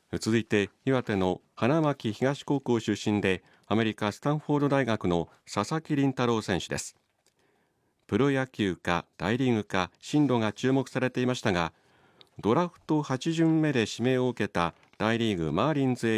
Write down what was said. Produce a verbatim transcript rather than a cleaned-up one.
続いて岩手の花巻東高校出身でアメリカスタンフォード大学の佐々木麟太郎選手です。プロ野球か大リーグか進路が注目されていましたが、ドラフトはち巡目で指名を受けた大リーグマーリンズへ